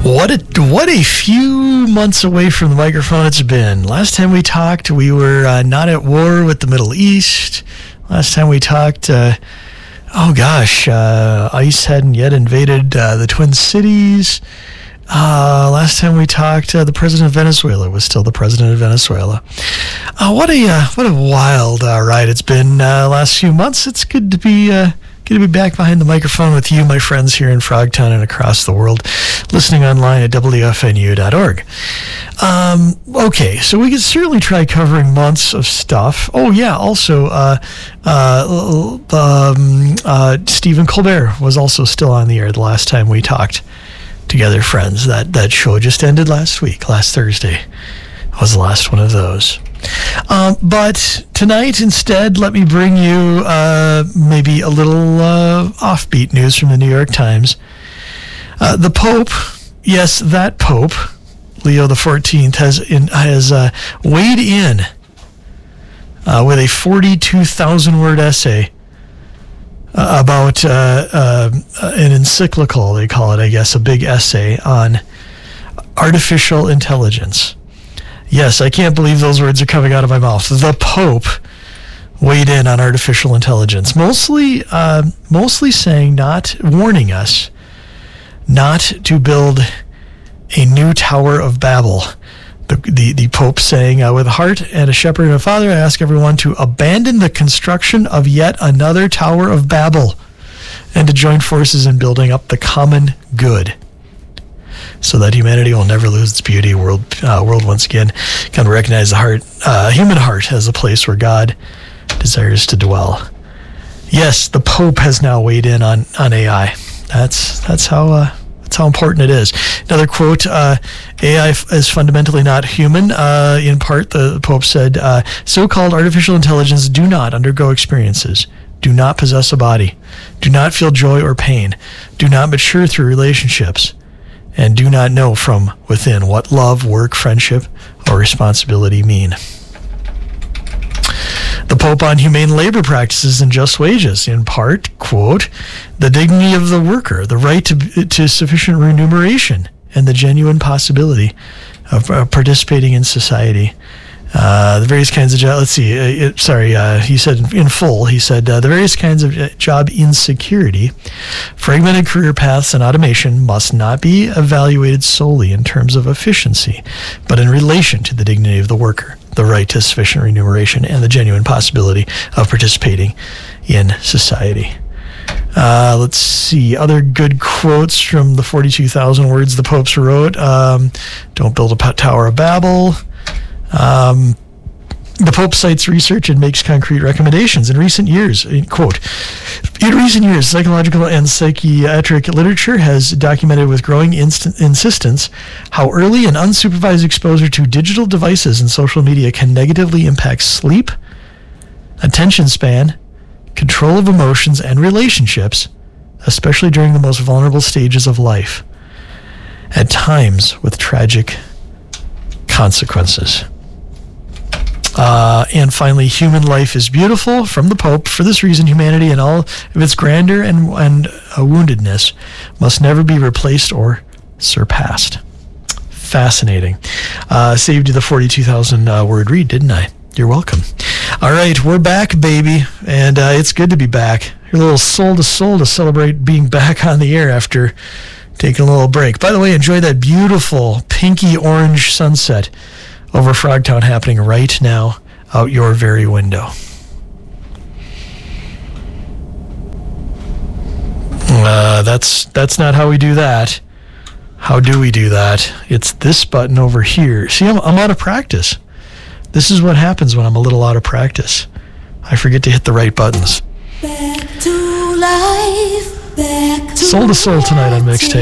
What a few months away from the microphone it's been. Last time we talked, we were not at war with the Middle East. Last time we talked, ICE hadn't yet invaded the Twin Cities. Last time we talked, the president of Venezuela was still the president of Venezuela. What a wild ride it's been last few months. It's good to be back behind the microphone with you, my friends, here in Frogtown and across the world, listening online at wfnu.org. Okay, so we could certainly try covering months of stuff. Oh yeah, also Stephen Colbert was also still on the air the last time we talked together, friends. That show just ended last Thursday. Was the last one of those. But tonight, instead, let me bring you maybe a little offbeat news from the New York Times. The Pope, yes, that Pope, Leo XIV, has weighed in with a 42,000-word essay about an encyclical, they call it, I guess, a big essay on artificial intelligence. Yes, I can't believe those words are coming out of my mouth. The Pope weighed in on artificial intelligence, mostly saying, warning us not to build a new Tower of Babel. The Pope saying, with a heart and a shepherd and a father, I ask everyone to abandon the construction of yet another Tower of Babel and to join forces in building up the common good, so that humanity will never lose its beauty. World once again can recognize the human heart as a place where God desires to dwell. Yes, the Pope has now weighed in on AI. That's how important it is. Another quote: AI is fundamentally not human. In part, the Pope said, "So-called artificial intelligence do not undergo experiences, do not possess a body, do not feel joy or pain, do not mature through relationships, and do not know from within what love, work, friendship, or responsibility mean." The Pope on humane labor practices and just wages, in part, quote, "The dignity of the worker, the right to sufficient remuneration, and the genuine possibility of participating in society. The various kinds of jobs," he said in full, the various kinds of job insecurity, fragmented career paths, and automation must not be evaluated solely in terms of efficiency, but in relation to the dignity of the worker, the right to sufficient remuneration, and the genuine possibility of participating in society. Let's see, other good quotes from the 42,000 words the Popes wrote. Don't build a Tower of Babel. The Pope cites research and makes concrete recommendations. In recent years, quote, "In recent years, psychological and psychiatric literature has documented with growing insistence how early and unsupervised exposure to digital devices and social media can negatively impact sleep, attention span, control of emotions, and relationships, especially during the most vulnerable stages of life, at times with tragic consequences." And finally, "Human life is beautiful," from the Pope. "For this reason, humanity in all of its grandeur and woundedness must never be replaced or surpassed." Fascinating. Saved you the 42,000 word read, didn't I? You're welcome. All right, we're back, baby, and it's good to be back. You're a little soul to soul to celebrate being back on the air after taking a little break. By the way, enjoy that beautiful pinky orange sunset over Frogtown happening right now out your very window. That's not how we do that. How do we do that? It's this button over here. See, I'm out of practice. This is what happens when I'm a little out of practice. I forget to hit the right buttons. Back to life, back to Soul to Soul tonight on Mixtape.